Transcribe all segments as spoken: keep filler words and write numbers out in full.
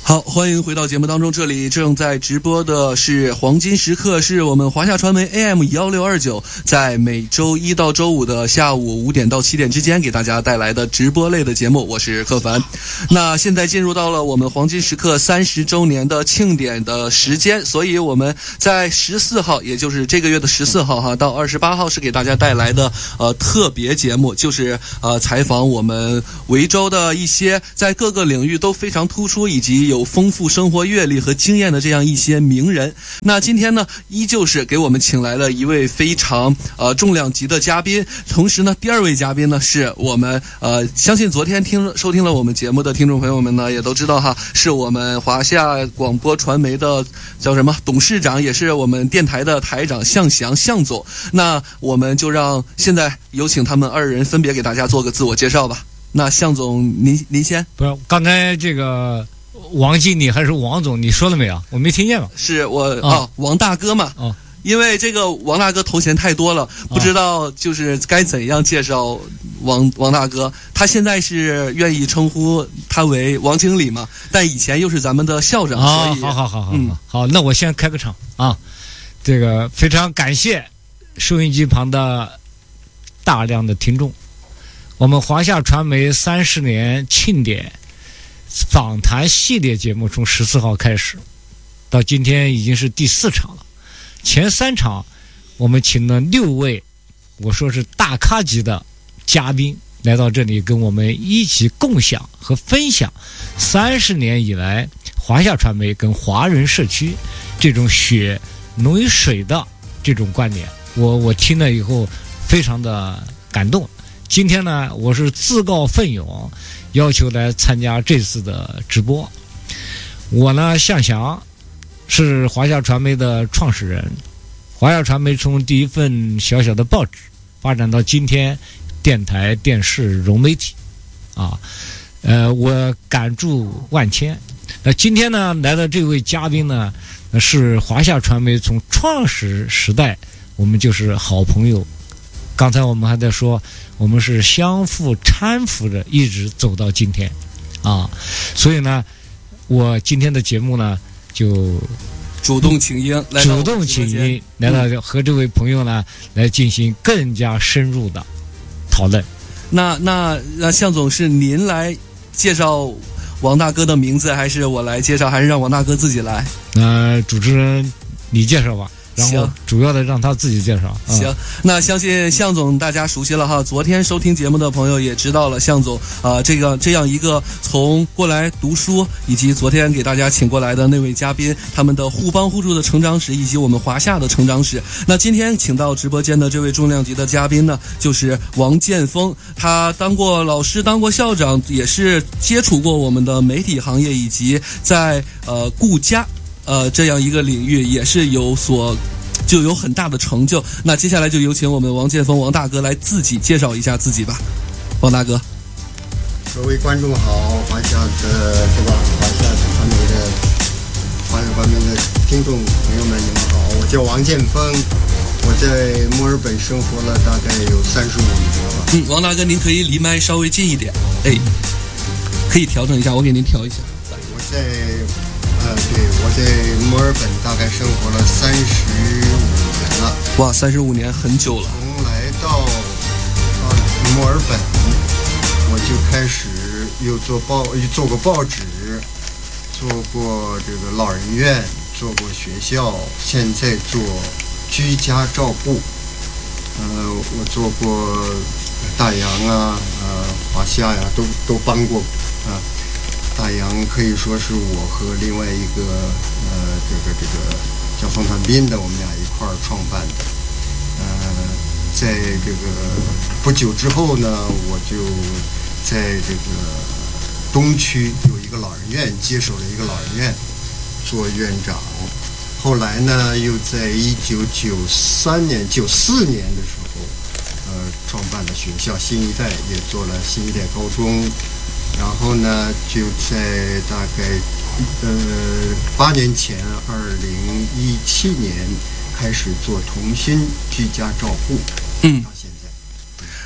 好，欢迎回到节目当中，这里正在直播的是黄金时刻，是我们华夏传媒 A M 一六二九在每周一到周五的下午五点到七点之间给大家带来的直播类的节目，我是柯凡。那现在进入到了我们黄金时刻三十周年的庆典的时间，所以我们在十四号，也就是这个月的十四号哈到二十八号是给大家带来的呃特别节目，就是呃采访我们维州的一些在各个领域都非常突出以及有有丰富生活阅历和经验的这样一些名人。那今天呢，依旧是给我们请来了一位非常呃重量级的嘉宾。同时呢，第二位嘉宾呢，是我们呃，相信昨天听收听了我们节目的听众朋友们呢，也都知道哈，是我们华夏广播传媒的叫什么董事长，也是我们电台的台长向翔向总。那我们就让现在有请他们二人分别给大家做个自我介绍吧。那向总，您您先。 不是，刚才这个。王经理还是王总，你说了没有？我没听见吧？ 是我啊、哦，王大哥嘛。 哦， 因为这个王大哥头衔太多了，不知道就是该怎样介绍王王大哥。他现在是愿意称呼他为王经理嘛，但以前又是咱们的校长。 啊， 所以好好好好， 嗯， 好，那我先开个场啊。这个非常感谢收音机旁的大量的听众，我们华夏传媒三十年庆典访谈系列节目从十四号开始，到今天已经是第四场了。前三场我们请了六位，我说是大咖级的嘉宾来到这里，跟我们一起共享和分享三十年以来华夏传媒跟华人社区这种血浓于水的这种观点。我我听了以后非常的感动。今天呢，我是自告奋勇要求来参加这次的直播。我呢，向翔是华夏传媒的创始人。华夏传媒从第一份小小的报纸发展到今天电台、电视、融媒体，啊，呃，我感触万千。那今天呢，来的这位嘉宾呢，是华夏传媒从创始时代我们就是好朋友。刚才我们还在说，我们是相互搀扶着一直走到今天，啊，所以呢，我今天的节目呢就主动请缨，来主动请缨来到和这位朋友呢、嗯、来进行更加深入的讨论。 那那那向总是您来介绍王大哥的名字，还是我来介绍，还是让王大哥自己来？ 呃，主持人你介绍吧。然后主要的让他自己介绍。 行、嗯，那相信向总大家熟悉了哈。昨天收听节目的朋友也知道了，向总啊、呃，这个这样一个从过来读书，以及昨天给大家请过来的那位嘉宾，他们的互帮互助的成长史，以及我们华夏的成长史。那今天请到直播间的这位重量级的嘉宾呢，就是王建峰。他当过老师，当过校长，也是接触过我们的媒体行业，以及在呃顾家。呃，这样一个领域也是有所就有很大的成就。那接下来就有请我们王建峰王大哥来自己介绍一下自己吧。王大哥， 各位观众好，华夏的是吧？华夏传媒的华夏传媒的听众朋友们，你们好，我叫王建峰，我在墨尔本生活了大概有三十五年了。 嗯，王大哥，您可以离麦稍微近一点，哎，可以调整一下，我给您调一下。 我在。呃，对，我在墨尔本大概生活了三十五年了。 哇，三十五年很久了。 从来到呃墨尔本，我就开始又做报，又做过报纸，做过这个老人院，做过学校，现在做居家照护。呃，我做过大洋啊，呃，华夏呀，都都帮过啊。大洋可以说是我和另外一个呃这个这个叫冯传斌的，我们俩一块儿创办的。呃，在这个不久之后呢，我就在这个东区有一个老人院，接手了一个老人院做院长。后来呢，又在一九九三年、九四年的时候，呃，创办了学校新一代，也做了新一代高中。然后呢，就在大概呃八年前，二零一七年开始做同心居家照护， 嗯， 到现在。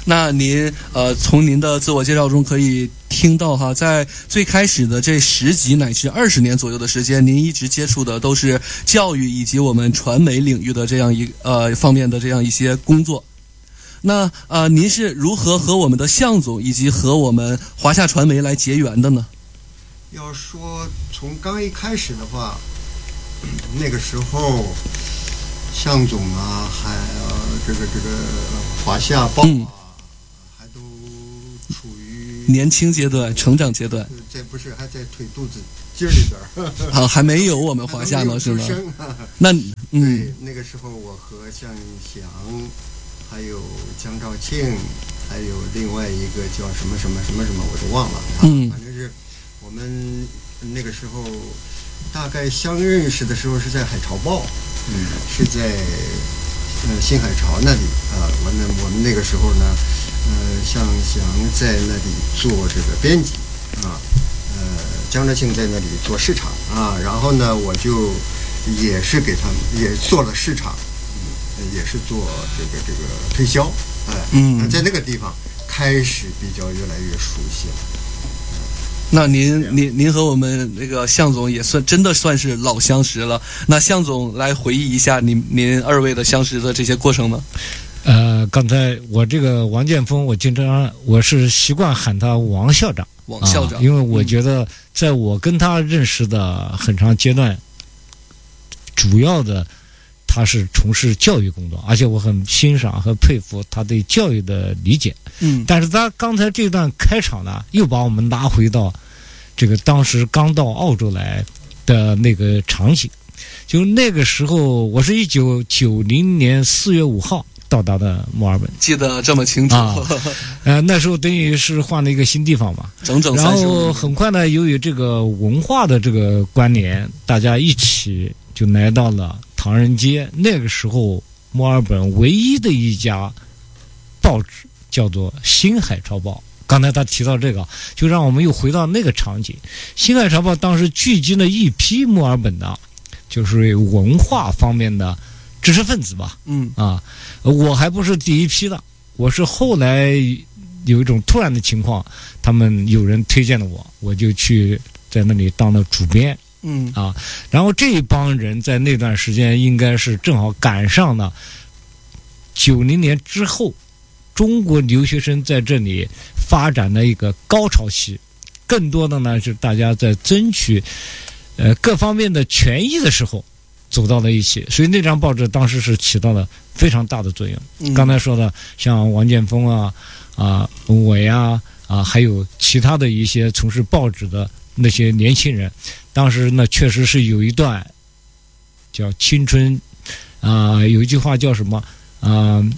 那您呃，从您的自我介绍中可以听到哈，在最开始的这十几乃至二十年左右的时间，您一直接触的都是教育以及我们传媒领域的这样一呃方面的这样一些工作。那呃，您是如何和我们的向总以及和我们华夏传媒来结缘的呢？ 要说从刚一开始的话，那个时候向总啊，还呃这个这个华夏报啊，嗯、还都处于年轻阶段、成长阶段。 这不是还在腿肚子筋里边儿？ 好，还没有我们华夏呢，是吗？那嗯， 对，那个时候我和向翔，还有江兆庆，还有另外一个叫什么什么什么什么，我都忘了。嗯，反正是我们那个时候大概相认识的时候是在海潮报，嗯，是在呃新海潮那里啊。完了，我们那个时候呢，呃，向翔在那里做这个编辑啊，呃，江兆庆在那里做市场啊。然后呢，我就也是给他们也做了市场。也是做这个这个推销，哎，嗯，在那个地方开始比较越来越熟悉了。 那您您您和我们那个向总也算真的算是老相识了。那向总来回忆一下您您二位的相识的这些过程呢？ 呃，刚才我这个王建峰，我经常我是习惯喊他王校长， 王校长， 啊、因为我觉得在我跟他认识的很长阶段，嗯、主要的。他是从事教育工作，而且我很欣赏和佩服他对教育的理解。嗯，但是他刚才这段开场呢，又把我们拉回到这个当时刚到澳洲来的那个场景。就那个时候，我是一九九零年四月五号到达的墨尔本， 记得这么清楚。 啊、呃，那时候等于是换了一个新地方嘛， 整整三十五年。然后很快呢，由于这个文化的这个关联，大家一起就来到了唐人街。那个时候墨尔本唯一的一家报纸叫做新海潮报，刚才他提到这个，就让我们又回到那个场景。新海潮报当时聚集了一批墨尔本的就是文化方面的知识分子吧。嗯啊，我还不是第一批的，我是后来有一种突然的情况，他们有人推荐了我，我就去在那里当了主编。嗯啊，然后这帮人在那段时间应该是正好赶上了九零年之后中国留学生在这里发展的一个高潮期，更多的呢是大家在争取呃各方面的权益的时候走到了一起，所以那张报纸当时是起到了非常大的作用。嗯、刚才说的像王建峰啊啊我呀啊还有其他的一些从事报纸的那些年轻人，当时呢确实是有一段叫青春啊、呃，有一句话叫什么啊、呃？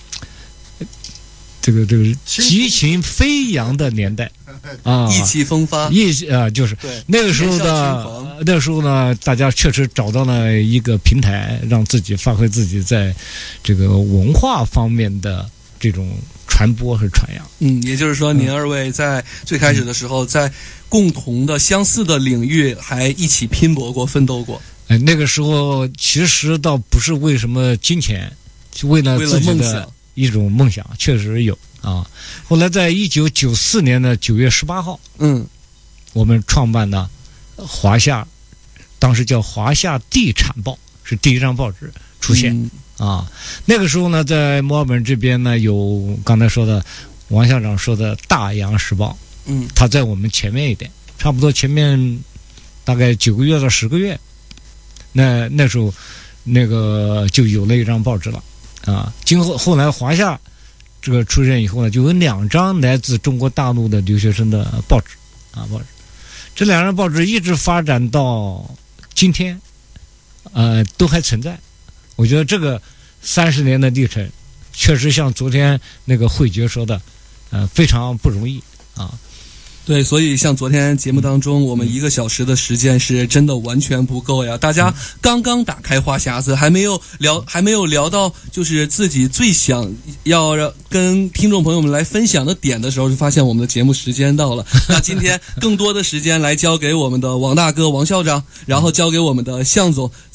这个这个激情飞扬的年代啊， 意气风发， 意啊、呃、就是那个时候的那个时候呢，大家确实找到了一个平台，让自己发挥自己在这个文化方面的这种传播和传扬。 嗯，也就是说，您二位在最开始的时候，嗯、在共同的相似的领域还一起拼搏过、奋斗过。 哎，那个时候其实倒不是为什么金钱，就为了自己的一种梦想，确实有啊。后来在一九九四年的九月十八号，嗯，我们创办的华夏，当时叫华夏地产报，是第一张报纸出现。嗯啊，那个时候呢，在墨尔本这边呢，有刚才说的王校长说的《大洋时报》，嗯，他在我们前面一点，差不多前面大概九个月到十个月，那那时候那个就有了一张报纸了啊。今后后来华夏这个出现以后呢，就有两张来自中国大陆的留学生的报纸啊报纸，这两张报纸一直发展到今天，呃，都还存在。我觉得这个三十年的历程，确实像昨天那个慧觉说的，呃，非常不容易啊。 对，所以像昨天节目当中，我们一个小时的时间是真的完全不够呀。大家刚刚打开话匣子，还没有聊，还没有聊到就是自己最想要跟听众朋友们来分享的点的时候，就发现我们的节目时间到了。那今天更多的时间来交给我们的王大哥、王校长，然后交给我们的向总，请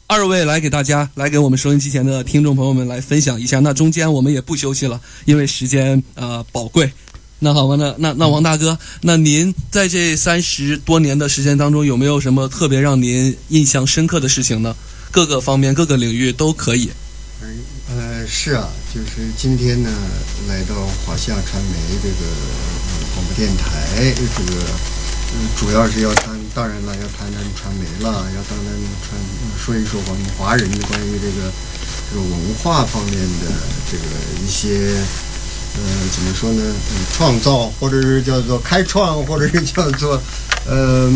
二位来给大家，来给我们收音机前的听众朋友们来分享一下。那中间我们也不休息了，因为时间呃宝贵。那好吧，那那那王大哥，那您在这三十多年的时间当中，有没有什么特别让您印象深刻的事情呢？各个方面、各个领域都可以。 呃，是啊，就是今天呢，来到华夏传媒这个、呃、广播电台，这个、呃、主要是要谈，当然了，要谈谈传媒了，要当然传说一说我们华人关于这个这个文化方面的这个一些呃怎么说呢？嗯，创造，或者是叫做开创，或者是叫做呃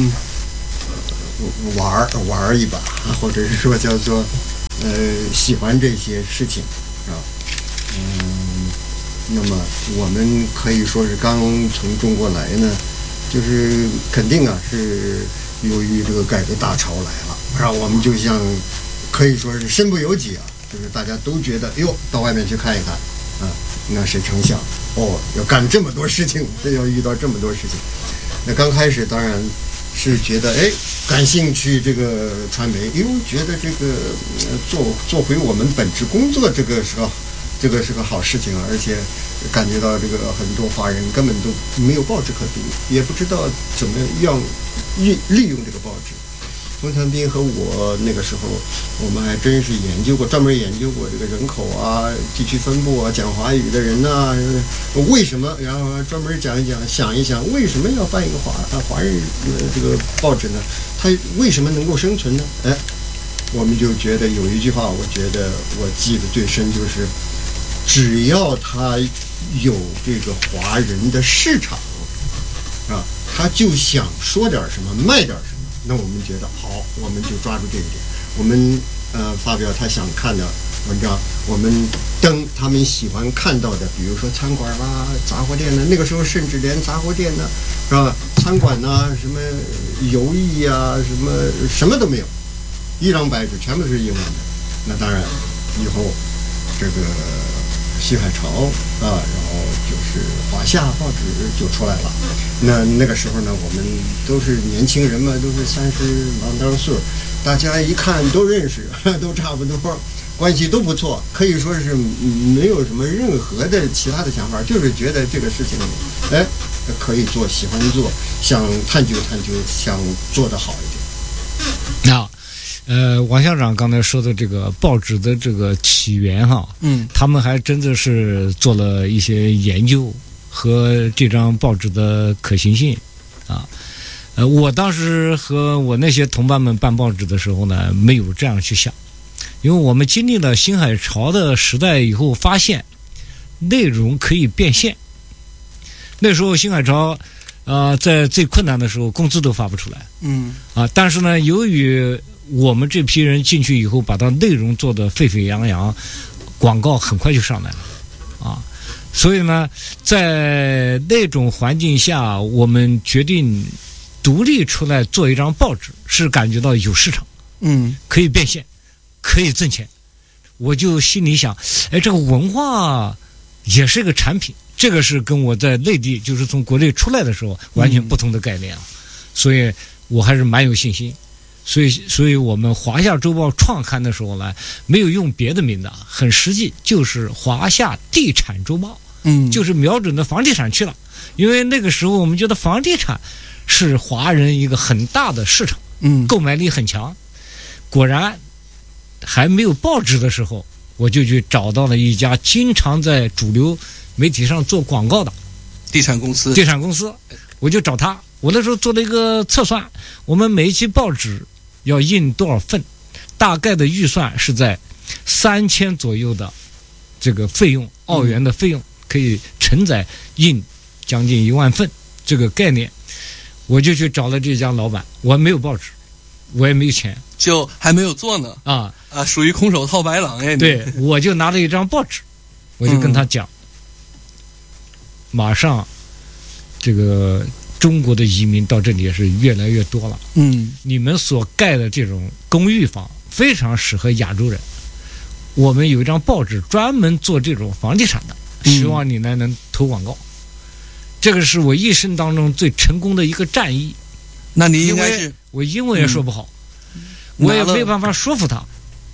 玩玩一把，或者是说叫做。呃，喜欢这些事情，是吧？嗯，那么我们可以说是刚从中国来呢，就是肯定啊是由于这个改革大潮来了，然后我们就像可以说是身不由己啊，就是大家都觉得，哟，到外面去看一看，啊，那谁成想，哦，要干这么多事情，要遇到这么多事情，那刚开始当然。是觉得哎感兴趣这个传媒，因为觉得这个、呃、做做回我们本职工作，这个是个这个是个好事情啊，而且感觉到这个很多华人根本都没有报纸可读，也不知道怎么样利利用这个报纸。冯传斌和我那个时候，我们还真是研究过，专门研究过这个人口啊、地区分布啊、讲华语的人呐、啊，为什么？然后专门讲一讲，想一想为什么要办一个华啊华人呃这个报纸呢？它为什么能够生存呢？哎，我们就觉得有一句话，我觉得我记得最深，就是只要他有这个华人的市场啊，他就想说点什么，卖点什么。那我们觉得好，我们就抓住这一点，我们呃发表他想看的文章，我们登他们喜欢看到的，比如说餐馆啦、杂货店呢，那个时候甚至连杂货店呢，是吧？餐馆呐、什么游艺呀、什么什么都没有，一张白纸，全部是英文的。那当然，以后这个新海潮啊，然后就是华夏报纸就出来了。那那个时候呢，我们都是年轻人嘛，都是三十郎当岁，大家一看都认识，都差不多，关系都不错，可以说是没有什么任何的其他的想法，就是觉得这个事情，哎，可以做，喜欢做，想探究探究，想做得好一点。那。呃，王校长刚才说的这个报纸的这个起源哈， 嗯， 他们还真的是做了一些研究和这张报纸的可行性啊。呃，我当时和我那些同伴们办报纸的时候呢，没有这样去想，因为我们经历了新海潮的时代以后，发现内容可以变现。那时候新海潮，呃，在最困难的时候，工资都发不出来， 嗯， 啊，但是呢，由于我们这批人进去以后，把它内容做得沸沸扬扬，广告很快就上来了，啊，所以呢，在那种环境下，我们决定独立出来做一张报纸，是感觉到有市场， 嗯， 可以变现，可以挣钱。我就心里想，哎，这个文化也是个产品，这个是跟我在内地，就是从国内出来的时候完全不同的概念啊，嗯、所以我还是蛮有信心。所以，所以我们华夏周报创刊的时候呢，没有用别的名字，很实际，就是华夏地产周报， 嗯， 就是瞄准的房地产去了。因为那个时候我们觉得房地产是华人一个很大的市场， 嗯， 购买力很强。果然，还没有报纸的时候，我就去找到了一家经常在主流媒体上做广告的地产公司， 地产公司，我就找他。我那时候做了一个测算，我们每一期报纸要印多少份，大概的预算是在三千左右的这个费用，澳元的费用可以承载印将近一万份这个概念。我就去找了这家老板，我没有报纸，我也没有钱， 就还没有做呢啊啊，属于空手套白狼哎。 对，我就拿了一张报纸，我就跟他讲，嗯、马上这个。中国的移民到这里也是越来越多了， 嗯， 你们所盖的这种公寓房非常适合亚洲人。我们有一张报纸专门做这种房地产的，希望你呢能投广告。嗯、这个是我一生当中最成功的一个战役。 那你应该是我英文也说不好，嗯、我也没办法说服他。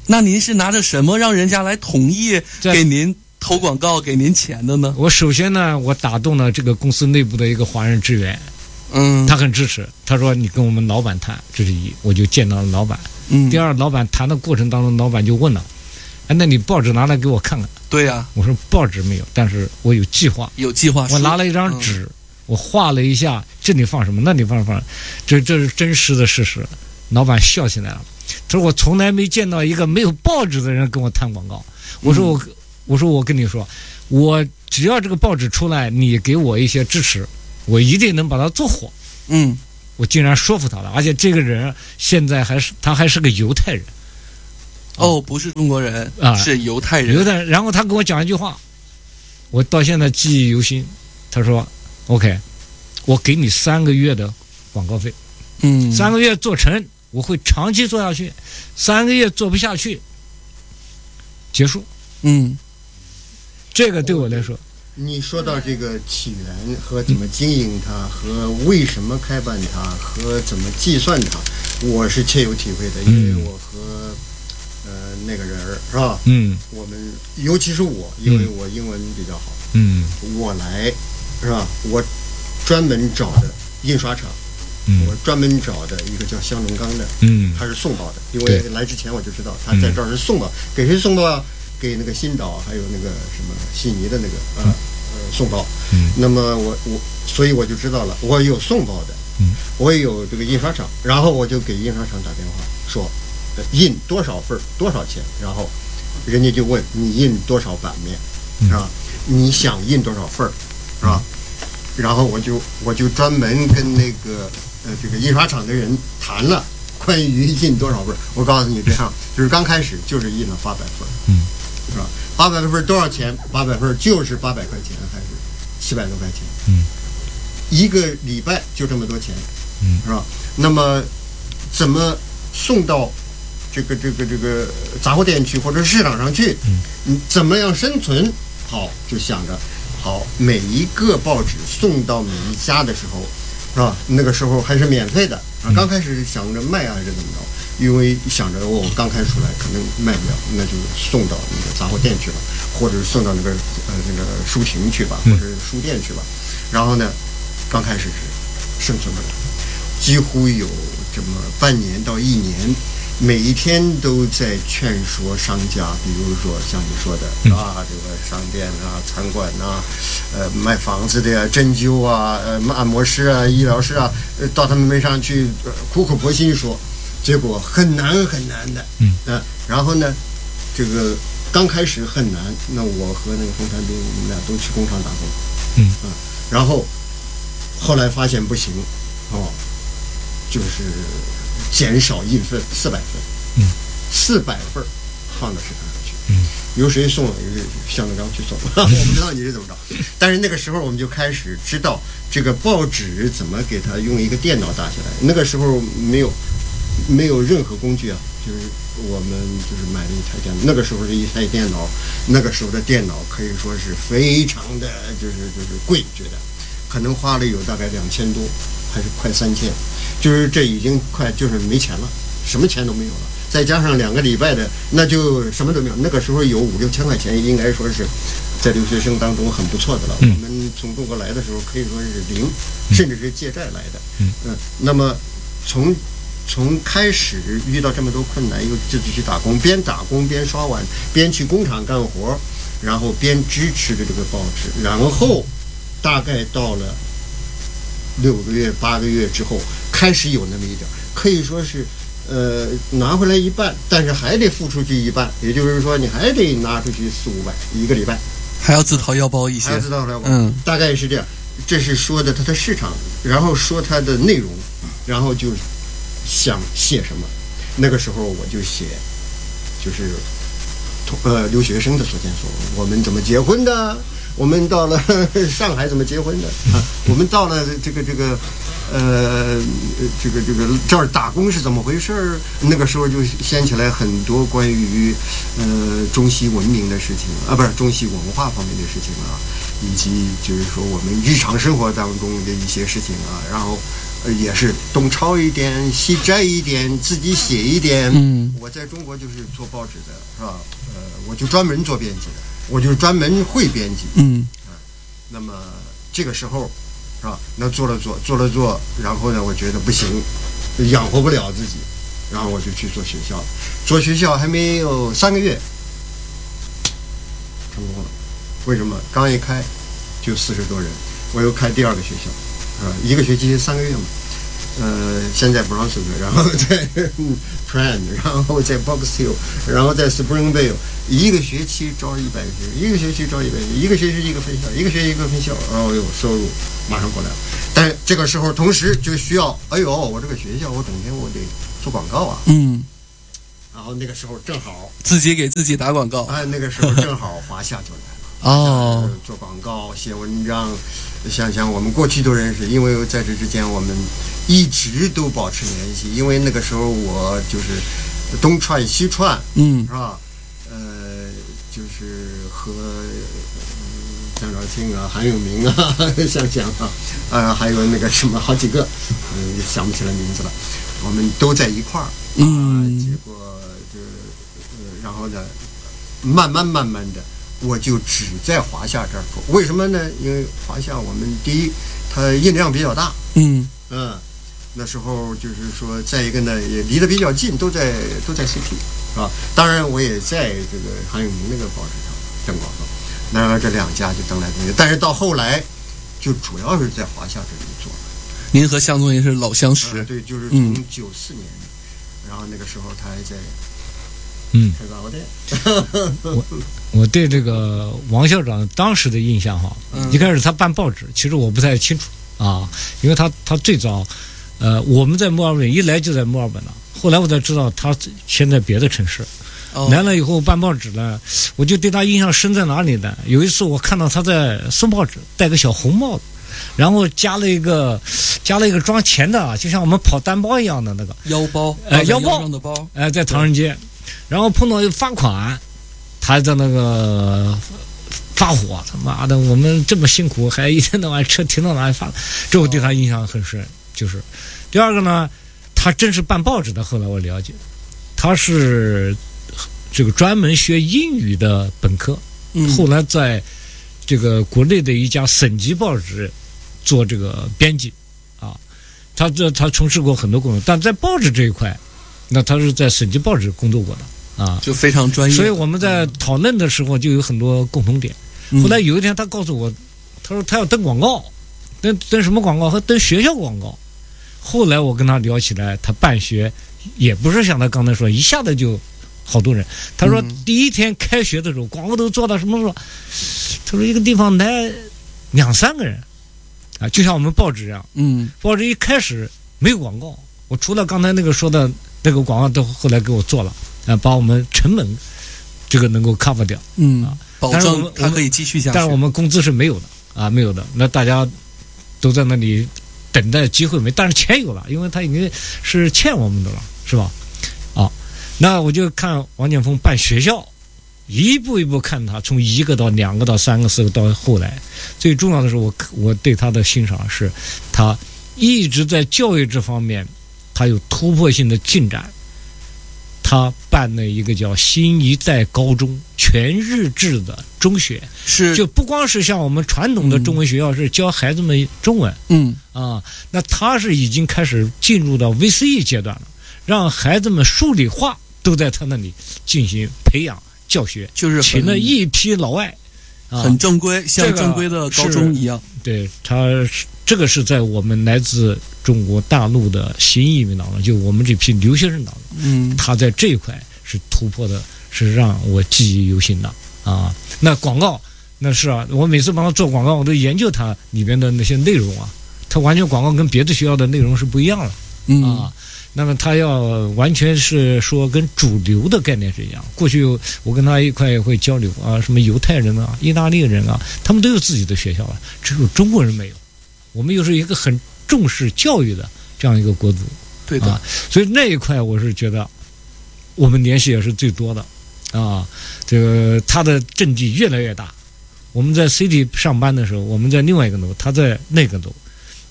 那您是拿着什么让人家来同意给您投广告、给您钱的呢？ 我首先呢，我打动了这个公司内部的一个华人职员， 嗯， 他很支持，他说你跟我们老板谈，这是一，我就见到了老板。 嗯， 第二，老板谈的过程当中，老板就问了，哎，那你报纸拿来给我看看。 对呀、啊， 我说报纸没有，但是我有计划， 有计划。 我拿了一张纸，嗯、我画了一下，这里放什么，那里放什么，这这是真实的事实。老板笑起来了，他说我从来没见到一个没有报纸的人跟我谈广告。我说我，嗯、我说我跟你说，我只要这个报纸出来，你给我一些支持，我一定能把它做火。 嗯， 我竟然说服他了，而且这个人现在还是他还是个犹太人。 哦，不是中国人啊， 是犹太人。 犹太人。然后他跟我讲一句话，我到现在记忆犹新。他说 ：“OK， 我给你三个月的广告费， 嗯， 三个月做成，我会长期做下去。三个月做不下去，结束。” 嗯， 这个对我来说， 你说到这个起源和怎么经营它，和为什么开办它，和怎么计算它，我是切有体会的，因为我和。呃，那个人儿是吧？ 嗯， 我们尤其是我，因为我英文比较好， 嗯， 我来是吧？我专门找的印刷厂， 嗯， 我专门找的一个叫香龙刚的， 嗯， 他是送报的，因为来之前我就知道他在这儿是送报，给谁送报啊？给那个新岛还有那个什么悉尼的那个呃呃送报， 嗯， 那么我我所以我就知道了，我有送报的， 嗯， 我也有这个印刷厂，然后我就给印刷厂打电话说。印多少份多少钱？然后人家就问你印多少版面，是吧？你想印多少份儿，是吧？然后我就我就专门跟那个呃这个印刷厂的人谈了关于印多少份儿。我告诉你这样，就是刚开始就是印了八百份， 嗯， 是吧？八百份多少钱？八百份就是八百块钱还是七百多块钱？ 嗯， 一个礼拜就这么多钱， 嗯， 是吧？那么怎么送到？这个这个这个杂货店去或者市场上去，你怎么样生存？好，就想着，好，每一个报纸送到每一家的时候，是吧？那个时候还是免费的啊。刚开始想着卖啊还是怎么着，因为想着我刚开始出来可能卖不了，那就送到那个杂货店去了，或者是送到那个呃那个书亭去吧，或者是书店去吧。然后呢，刚开始是生存不了，几乎有这么半年到一年。每一天都在劝说商家，比如说像你说的啊，这个商店啊、餐馆啊，呃，卖房子的呀、针灸啊、呃，按摩师啊、医疗师啊，呃，到他们门上去、呃、苦口婆心说，结果很难很难的， 嗯， 呃，然后呢，这个刚开始很难，那我和那个冯传斌，我们俩都去工厂打工， 嗯啊，然后后来发现不行，哦，就是。减少印份四百份， 嗯， 四百份放到市场上去， 嗯， 由谁送？由向德刚去送，我不知道你是怎么着。但是那个时候我们就开始知道这个报纸怎么给它用一个电脑打下来。那个时候没有没有任何工具啊，就是我们就是买了一台电脑。那个时候是一台电脑，那个时候的电脑可以说是非常的就是就是贵，觉得可能花了有大概两千多，还是快三千。就是这已经快就是没钱了，什么钱都没有了，再加上两个礼拜的，那就什么都没有。那个时候有五六千块钱，应该说是在留学生当中很不错的了。 嗯、 我们从中国来的时候可以说是零，甚至是借债来的。 嗯， 嗯那么从从开始遇到这么多困难，又自己去打工，边打工边刷碗，边去工厂干活，然后边支持着这个报纸，然后大概到了六个月、八个月之后。开始有那么一点，可以说是，呃，拿回来一半，但是还得付出去一半，也就是说，你还得拿出去四五百一个礼拜， 还要自掏腰包一些， 还要自掏腰包， 嗯， 大概是这样。这是说的它的市场，然后说它的内容，然后就想写什么。那个时候我就写，就是同呃留学生的所见所闻，我们怎么结婚的。我们到了上海怎么结婚的啊？我们到了这个这个，呃，这个这个这儿打工是怎么回事儿？那个时候就掀起来很多关于呃中西文明的事情啊，不是中西文化方面的事情啊，以及就是说我们日常生活当中的一些事情啊。然后呃也是东抄一点，西摘一点，自己写一点。 嗯， 我在中国就是做报纸的，是吧？呃，我就专门做编辑的，我就专门会编辑。 嗯， 啊，那么这个时候，是吧？那做了做，做了做，然后呢，我觉得不行，养活不了自己，然后我就去做学校，做学校还没有三个月，成功了。为什么？刚一开就四十多人，我又开第二个学校，啊，一个学期三个月嘛。呃，先在 Brownsville， 然后在 Trent， 然后在 Box Hill， 然后在 Springvale， 一个学期招一百个学生，一个学期招一百个，一个学期一个分校，一个学期一个分校，然后有收入马上过来了。但这个时候，同时就需要，哎呦，我这个学校，我整天我得做广告啊。 嗯。 然后那个时候正好自己给自己打广告。 哎，那个时候正好华夏就来了。 哦， 做广告、写文章，想想我们过去都认识，因为在这之间我们一直都保持联系。因为那个时候我就是东串西串， 嗯， 是吧？呃，就是和张兆庆啊、韩永明啊，想想啊，呃，还有那个什么好几个，嗯，想不起来名字了。我们都在一块儿， 嗯， 结果就，呃，然后呢，慢慢慢慢的。我就只在华夏这儿做，为什么呢？因为华夏我们第一，它印量比较大， 嗯嗯，那时候就是说，再一个呢，也离得比较近，都在都在 C T， 是吧？当然，我也在这个韩永明那个报纸上登广告，那这两家就登来登去，但是到后来，就主要是在华夏这里做。 您和向总也是老相识， 啊、对，就是从九四年、嗯，然后那个时候他还在。 嗯， 开杂货店。 我我对这个王校长当时的印象哈，嗯、一开始他办报纸，其实我不太清楚啊，因为他他最早，呃，我们在墨尔本一来就在墨尔本了，后来我才知道他先在别的城市，哦、来了以后办报纸呢，我就对他印象深在哪里呢？有一次我看到他在送报纸，戴个小红帽子。然后加了一个，加了一个装钱的，就像我们跑单包一样的那个腰包， 呃，腰包上的包， 哎、呃，在唐人街。然后碰到一罚款，他还在那个发火，他妈的，我们这么辛苦，还一天到晚车停到哪里发，这我对他印象很深。就是第二个呢，他真是办报纸的。后来我了解，他是这个专门学英语的本科， 嗯、 后来在这个国内的一家省级报纸做这个编辑啊，他这他从事过很多工作，但在报纸这一块。那他是在省级报纸工作过的啊， 就非常专业。 所以我们在讨论的时候就有很多共同点。 嗯、 后来有一天他告诉我，他说他要登广告，登登什么广告？和登学校广告。后来我跟他聊起来，他办学也不是像他刚才说一下子就好多人。他说第一天开学的时候，广告都做到什么时候？他说一个地方来两三个人啊，就像我们报纸一样。 嗯， 报纸一开始没有广告，我除了刚才那个说的。那个广告都后来给我做了，啊，把我们成本这个能够 cover 掉， 嗯， 啊， 保证它可以继续下去。 但是我们工资是没有的啊，没有的。那大家都在那里等待机会没，但是钱有了，因为他已经是欠我们的了，是吧？啊，那我就看王建峰办学校，一步一步看他从一个到两个到三个四个到后来，最重要的是我我对他的欣赏是，他一直在教育这方面。他有突破性的进展，他办了一个叫新一代高中全日制的中学， 是就不光是像我们传统的中文学校是教孩子们中文， 嗯啊，那他是已经开始进入到 V C E 阶段了，让孩子们数理化都在他那里进行培养教学， 就是请了一批老外，啊、 很正规，像正规的高中一样。 对，他这个是在我们来自中国大陆的新移民当中，就我们这批留学生当中， 嗯， 他在这一块是突破的，是让我记忆犹新的啊。那广告那是啊，我每次帮他做广告，我都研究他里边的那些内容啊，他完全广告跟别的学校的内容是不一样的， 嗯啊。那么他要完全是说跟主流的概念是一样。过去我跟他一块也会交流啊，什么犹太人啊、意大利人啊，他们都有自己的学校了，只有中国人没有。我们又是一个很重视教育的这样一个国族， 对的。 啊、所以那一块我是觉得我们联系也是最多的啊。这个他的阵地越来越大。我们在 City 上班的时候，我们在另外一个楼，他在那个楼。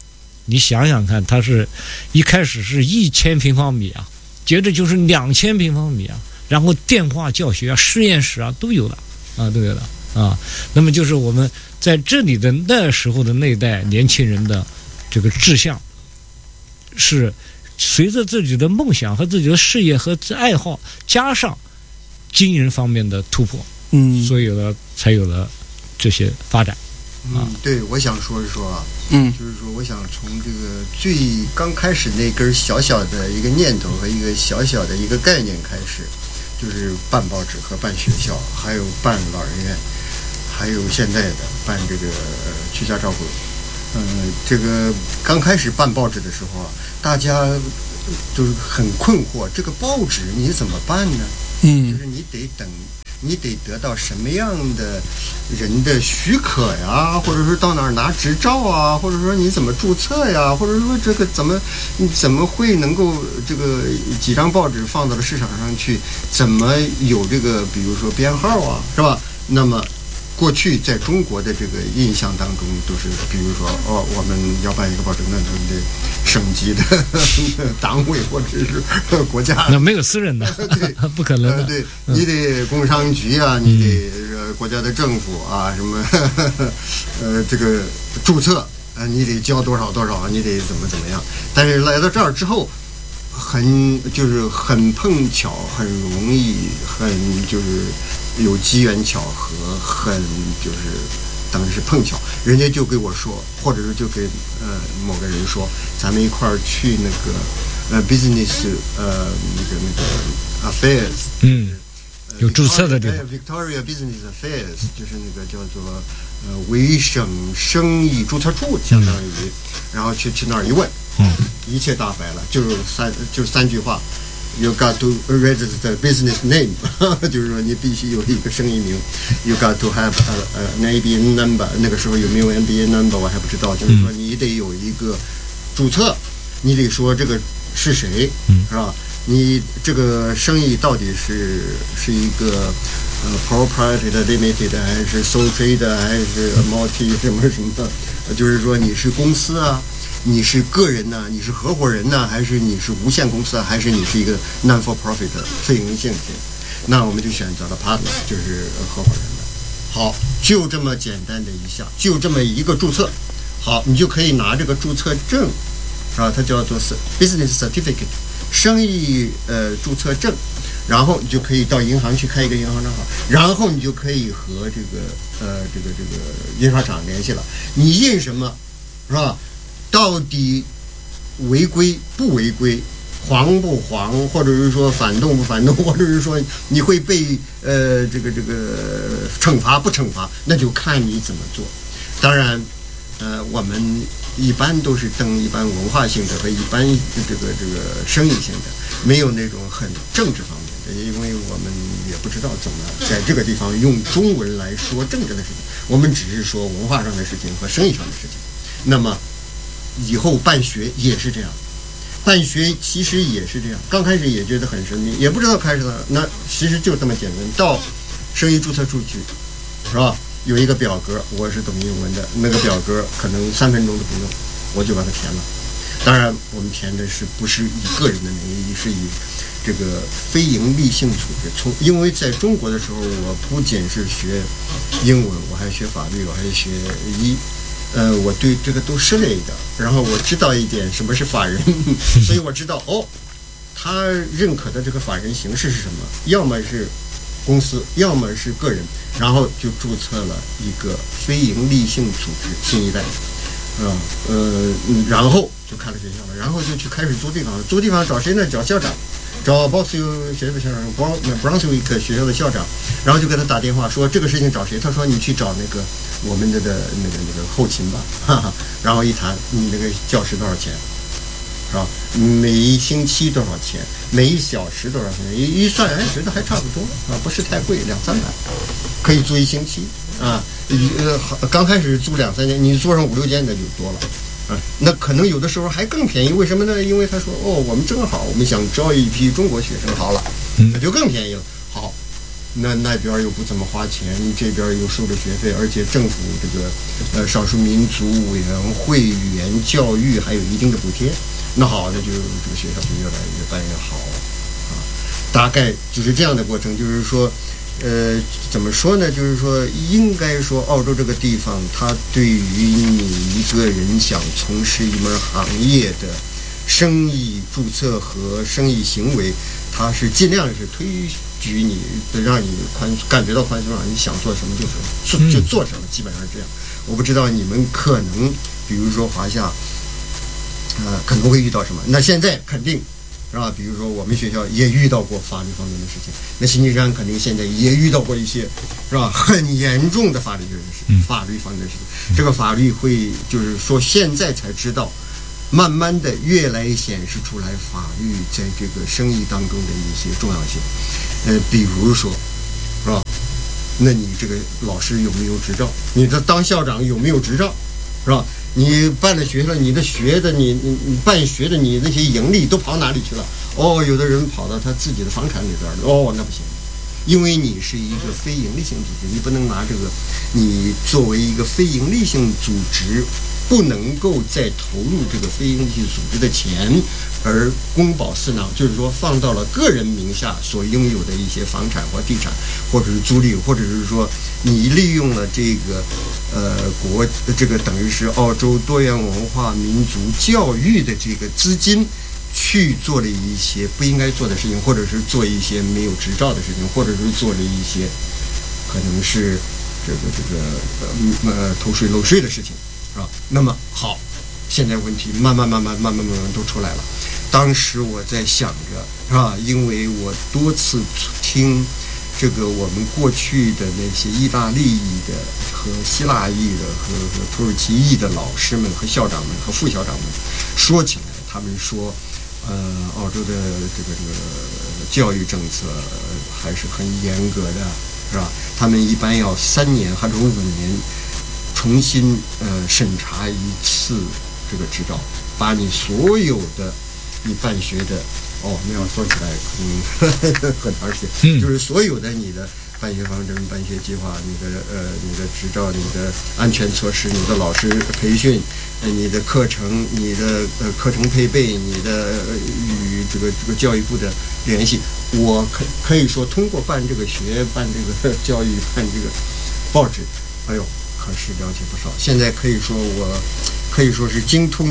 你想想看，它是一开始是一千平方米啊，接着就是两千平方米啊，然后电话教学啊、实验室啊都有了啊，都有了啊。那么就是我们在这里的那时候的那一代年轻人的这个志向，是随着自己的梦想和自己的事业和爱好，加上经营方面的突破， 嗯， 所以有了才有了这些发展。 嗯，对，我想说一说啊， 嗯， 就是说，我想从这个最刚开始那根小小的一个念头和一个小小的一个概念开始，就是办报纸和办学校，还有办老人院，还有现在的办这个呃居家照顾。嗯、呃，这个刚开始办报纸的时候啊，大家就是很困惑，这个报纸你怎么办呢？ 嗯， 就是你得等。你得得到什么样的人的许可呀，或者说到哪儿拿执照啊，或者说你怎么注册呀，或者说这个怎么你怎么会能够这个几张报纸放到了市场上去，怎么有这个比如说编号啊，是吧？那么过去在中国的这个印象当中都是，比如说哦，我们要办一个报纸，那就得省级的党委或者是国家， 那没有私人的， 对， 不可能的。 呃、对，你得工商局啊，你得呃国家的政府啊，什么呃这个注册啊、呃，你得交多少多少，你得怎么怎么样。但是来到这儿之后，很就是很碰巧，很容易，很就是有机缘巧合，很就是当时是碰巧，人家就给我说，或者是就给呃某个人说，咱们一块儿去那个呃 business 呃那个那个 affairs， 嗯，有注册的地方 ，Victoria Business Affairs 就是那个叫做呃维省生意注册处，相当于，嗯、然后去去那儿一问， 嗯， 一切大白了，就是三就是三句话。You got to register the business name， 就是说你必须有一个生意名。You got to have a, a, an A B N number， 那个时候有没有 N B N number 我还不知道，就是说你得有一个注册，你得说这个是谁，是吧？你这个生意到底是是一个呃 proprietary 的 limited 还是 sole trader 还是 multi 什么什么的？就是说你是公司啊。你是个人呢？你是合伙人呢？还是你是无限公司啊？还是你是一个 non-for-profit 非营利性质？那我们就选择了 partner， 就是合伙人了。好，就这么简单的一项，就这么一个注册，好，你就可以拿这个注册证，啊，它叫做 business certificate， 生意呃注册证，然后你就可以到银行去开一个银行账号，然后你就可以和这个呃这个这个印刷厂联系了。你印什么，是吧？到底违规不违规，黄不黄，或者是说反动不反动，或者是说你会被呃这个这个惩罚不惩罚，那就看你怎么做。当然，呃，我们一般都是登一般文化性的和一般这个这个生意性的，没有那种很政治方面的，因为我们也不知道怎么在这个地方用中文来说政治的事情，我们只是说文化上的事情和生意上的事情。那么以后办学也是这样，办学其实也是这样。刚开始也觉得很神秘，也不知道开始了。那其实就这么简单，到生意注册处去，是吧？有一个表格，我是懂英文的，那个表格可能三分钟都不用，我就把它填了。当然，我们填的是不是以个人的名义，是以这个非营利性组织。从因为在中国的时候，我不仅是学英文，我还学法律，我还学医。呃，我对这个都涉猎一点，然后我知道一点什么是法人，所以我知道哦，他认可的这个法人形式是什么，要么是公司，要么是个人，然后就注册了一个非营利性组织新一代，啊呃，然后就开了学校了，然后就去开始租地方了，租地方找谁呢？找校长。找 Boston 学校的校长 ，Brunswick 学校的校长，然后就给他打电话说这个事情找谁？他说你去找那个我们的的那个那个后勤吧，哈哈。然后一谈，你那个教室多少钱，是吧？每一星期多少钱？每一小时多少钱？一一算，哎，觉得还差不多啊，不是太贵，两三百，可以租一星期啊。呃，刚开始租两三间，你租上五六间那就多了。啊，那可能有的时候还更便宜，为什么呢？因为他说，哦，我们正好，我们想招一批中国学生，好了，那就更便宜了。好， 那那边又不怎么花钱，这边又收着学费，而且政府这个呃少数民族委员会语言教育还有一定的补贴，那好，那就这个学校就越来越办越好啊。大概就是这样的过程，就是说，呃，怎么说呢？就是说，应该说，澳洲这个地方，它对于你一个人想从事一门行业的生意注册和生意行为，它是尽量是推举你的，让你宽感觉到宽松，让你想做什么就做就做什么，基本上是这样。我不知道你们可能，比如说华夏，呃，可能会遇到什么？那现在肯定。是吧？比如说，我们学校也遇到过法律方面的事情。那新金山肯定现在也遇到过一些，是吧？很严重的法律事情，法律方面的事情。这个法律会就是说，现在才知道，慢慢的越来显示出来法律在这个生意当中的一些重要性。呃，比如说，是吧？那你这个老师有没有执照？你这当校长有没有执照？是吧？你办了学了，你的学的你你你办学的你那些盈利都跑哪里去了？哦，有的人跑到他自己的房产里边了。哦，那不行，因为你是一个非盈利性组织，你不能拿这个，你作为一个非盈利性组织，不能够再投入这个非盈利性组织的钱，而公保私囊，就是说放到了个人名下所拥有的一些房产或地产，或者是租赁，或者是说你利用了这个。呃，国这个等于是澳洲多元文化民族教育的这个资金，去做了一些不应该做的事情，或者是做一些没有执照的事情，或者是做了一些可能是这个这个呃呃偷税漏税的事情，是吧？那么好，现在问题慢慢慢慢慢慢慢慢都出来了。当时我在想着，是吧？因为我多次听。这个我们过去的那些意大利裔的和希腊裔的和和土耳其裔的老师们和校长们和副校长们说起来，他们说，呃，澳洲的这个这个教育政策还是很严格的，是吧？他们一般要三年或者五年重新呃审查一次这个执照，把你所有的你办学的。哦，那要说起来，嗯，很长时间，就是所有的你的办学方针、办学计划、你的呃、你的执照、你的安全措施、你的老师培训、呃、你的课程、你的呃课程配备、你的、呃、与这个这个教育部的联系，我可可以说通过办这个学、办这个教育、办这个报纸，哎呦，可是了解不少。现在可以说我。可以说是精通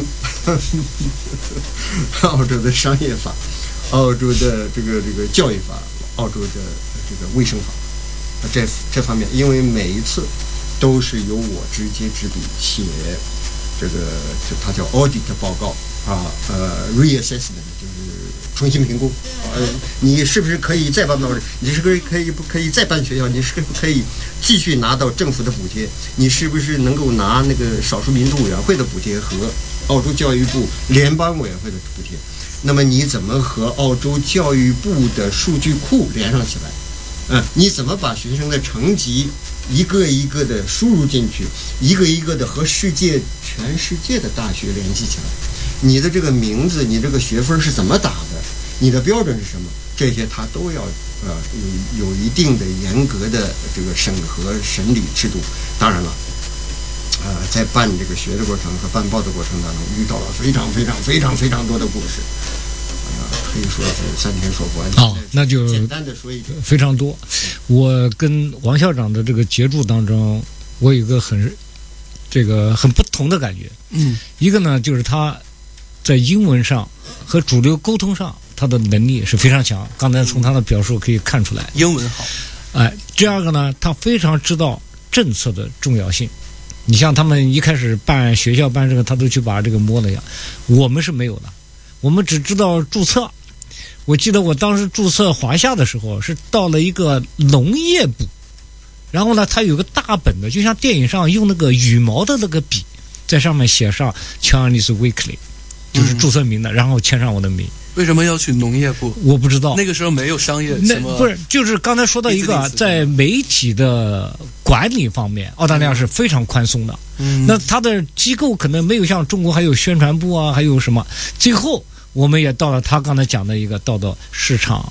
澳洲的商业法、澳洲的这个这个教育法、澳洲的这个卫生法，这这方面，因为每一次都是由我直接执笔写这个，它叫 audit 的报告啊，呃 reassessment 就是重新评估，呃，你是不是可以再办报纸？你是不是可以不可以再办学校？你是不是可以继续拿到政府的补贴？你是不是能够拿那个少数民族委员会的补贴和澳洲教育部联邦委员会的补贴？那么你怎么和澳洲教育部的数据库连上起来？嗯，你怎么把学生的成绩一个一个的输入进去，一个一个的和世界全世界的大学联系起来？你的这个名字，你这个学分是怎么打的？你的标准是什么？这些他都要呃有有一定的严格的这个审核审理制度。当然了，呃，在办这个学的过程和办报的过程当中，遇到了非常非常非常非常多的故事，呃，可以说是三天说不完。 哦，那就简单的说一点， 非常多。我跟王校长的这个接触当中，我有一个很这个很不同的感觉。 嗯， 一个呢就是他在英文上和主流沟通上，他的能力是非常强。刚才从他的表述可以看出来， 英文好。 哎，第二个呢，他非常知道政策的重要性。你像他们一开始办学校办这个，他都去把这个摸了一下。我们是没有的，我们只知道注册。我记得我当时注册华夏的时候，是到了一个农业部，然后呢，他有个大本的，就像电影上用那个羽毛的那个笔，在上面写上 Chinese Weekly， 就是注册名的，嗯、然后签上我的名。 为什么要去农业部？ 我不知道， 那个时候没有商业那什么， 不是，就是刚才说到一个，在媒体的管理方面，澳大利亚是非常宽松的。 嗯， 那它的机构可能没有像中国还有宣传部啊，还有什么。最后我们也到了他刚才讲的一个，到到市场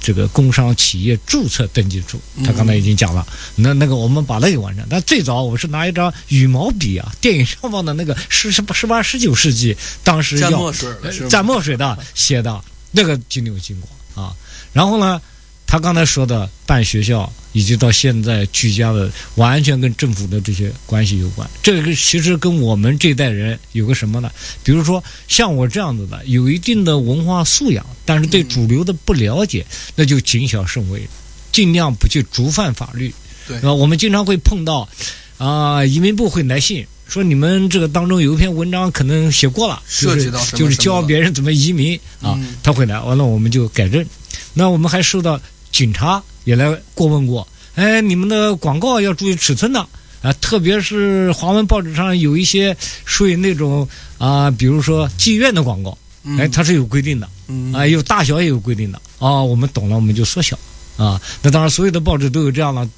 这个工商企业注册登记处，他刚才已经讲了，那那个我们把那个完成。但最早我是拿一张羽毛笔啊，电影上方的那个十十十八十九世纪当时要蘸墨水的是吗？ 蘸墨水的写的那个经有经过啊。然后呢，他刚才说的办学校，以及到现在居家的，完全跟政府的这些关系有关。这个其实跟我们这代人有个什么呢？比如说像我这样子的，有一定的文化素养，但是对主流的不了解，那就谨小慎微，尽量不去触犯法律。 对， 啊，我们经常会碰到啊、呃，移民部会来信说你们这个当中有一篇文章可能写过了， 涉及到什么就是教别人怎么移民啊， 嗯、 他会来，完了我们就改正。那我们还收到警察也来过问过，哎，你们的广告要注意尺寸的啊，特别是华文报纸上有一些属于那种啊、呃，比如说妓院的广告，哎，它是有规定的， 嗯、 啊，有大小也有规定的啊，我们懂了我们就缩小啊。那当然所有的报纸都有这样的